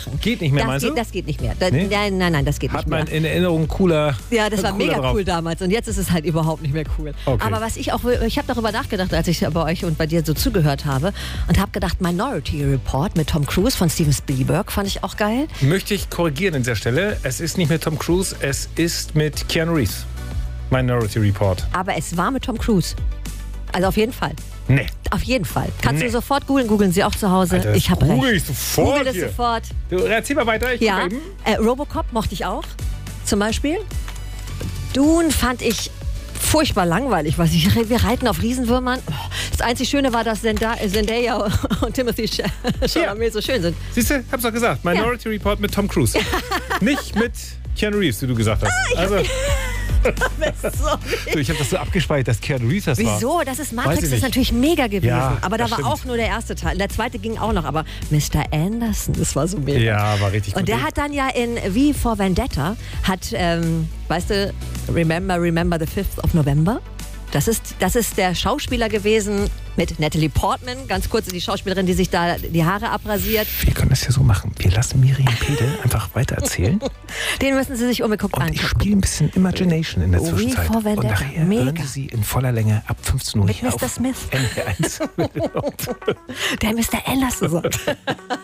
machen. Geht nicht mehr, meinst du? Das geht nicht mehr. Nee? Nein, das geht Hat nicht mehr. man in Erinnerung cooler. Ja, das war cooler mega drauf. cool damals und jetzt ist es halt überhaupt nicht mehr cool. Okay. Aber ich habe darüber nachgedacht, als ich bei euch und bei dir so zugehört habe und habe gedacht, Minority Report mit Tom Cruise von Steven Spielberg fand ich auch geil. Möchte ich korrigieren an dieser Stelle. Es ist nicht mit Tom Cruise, es ist mit Keanu Reeves. Minority Report. Aber es war mit Tom Cruise. Also auf jeden Fall. Nee. Auf jeden Fall. Kannst Nee. du sofort googeln. Googeln Sie auch zu Hause. Alter, ich habe recht. google ich sofort Google das hier. sofort. Du, erzähl mal weiter. Ich Ja. guck mal eben. Robocop mochte ich auch. Zum Beispiel. Dune fand ich furchtbar langweilig. Wir reiten auf Riesenwürmern. Das einzig Schöne war, dass Zendaya und Timothy Chalamet so schön sind. Siehst du, hab's doch gesagt. Minority Report mit Tom Cruise. Nicht mit Keanu Reeves, wie du gesagt hast. Also, du, ich habe das so abgespeichert, dass Keanu Reeves das war. Wieso? Das ist Weiß Matrix, ich ist nicht. natürlich mega gewesen. Ja, aber da das war stimmt. auch nur der erste Teil. Der zweite ging auch noch, aber Mr. Anderson, das war so mega. Ja, war richtig gut. Und der hat dann ja in V for Vendetta, weißt du, Remember the 5th of November? Das ist der Schauspieler gewesen mit Natalie Portman, ganz kurz die Schauspielerin, die sich da die Haare abrasiert. Wir können das ja so machen. Wir lassen Miriam Pede einfach weiter erzählen. Den müssen Sie sich unbedingt Und ich angucken. spiele ein bisschen Imagination in der Oh, Zwischenzeit. V for Und Vendetta. nachher Mega. hören Sie sie in voller Länge ab 15 Uhr Mit hier Mr. auf Smith. NDR1. Der Mr. Anderson.